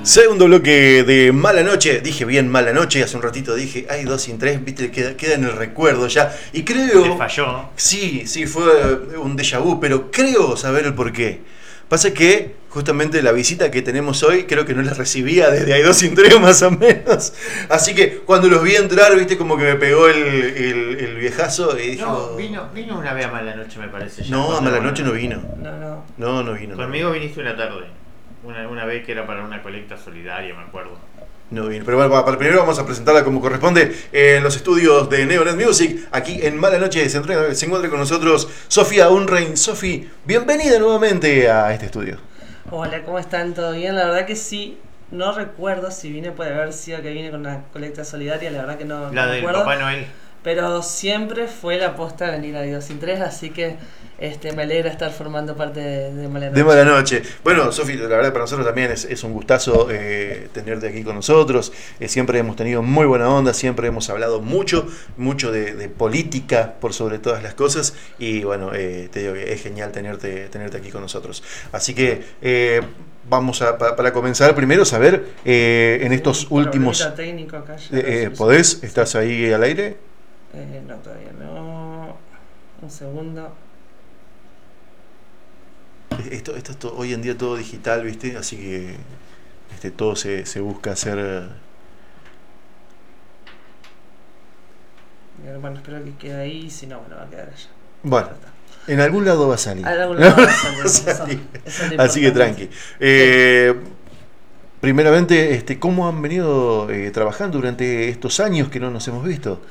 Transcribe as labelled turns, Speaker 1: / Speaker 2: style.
Speaker 1: Segundo bloque de Mala Noche. Dije bien Mala Noche, hace un ratito dije, hay 2 sin 3, viste, queda en el recuerdo ya. Y creo...
Speaker 2: Te falló.
Speaker 1: Sí, fue un déjà vu, pero creo saber el porqué. Pasa que justamente la visita que tenemos hoy creo que no la recibía desde hay 2 sin 3 más o menos. Así que cuando los vi entrar, viste, como que me pegó el viejazo y dijo...
Speaker 2: No, vino una vez a Mala Noche, me parece. Ya
Speaker 1: No, a Mala Noche no vino. No vino.
Speaker 2: Conmigo viniste una tarde. Una vez que era para una colecta solidaria, me acuerdo.
Speaker 1: No vino, pero bueno, para primero vamos a presentarla como corresponde en los estudios de Neonet Music. Aquí en Mala Noche se encuentra con nosotros Sofía Unrein. Sofi, bienvenida nuevamente a este estudio.
Speaker 3: Hola, ¿cómo están? ¿Todo bien? La verdad que sí. No recuerdo si vine, puede haber sido que vine con una colecta solidaria, la verdad que no
Speaker 2: La del
Speaker 3: recuerdo.
Speaker 2: Papá Noel.
Speaker 3: Pero siempre fue la posta venir a 2 sin 3, así que me alegra estar formando parte de Mala Noche.
Speaker 1: De Mala Noche. Bueno, Sofi, la verdad para nosotros también es un gustazo tenerte aquí con nosotros. Siempre hemos tenido muy buena onda, siempre hemos hablado mucho de política por sobre todas las cosas. Y bueno, te digo que es genial tenerte aquí con nosotros. Así que vamos para comenzar primero saber en estos últimos...
Speaker 3: Técnico acá,
Speaker 1: ¿Podés? ¿Estás ahí al aire?
Speaker 3: No, todavía no. Un segundo.
Speaker 1: Esto es hoy en día todo digital, ¿viste? Así que todo se busca hacer...
Speaker 3: Bueno, espero que quede ahí, si no, bueno, va a quedar allá.
Speaker 1: Bueno, en algún lado va a salir.
Speaker 3: En algún lado va a salir. Eso es lo
Speaker 1: Así que
Speaker 3: importante.
Speaker 1: tranqui. Primeramente, ¿cómo han venido trabajando durante estos años que no nos hemos visto?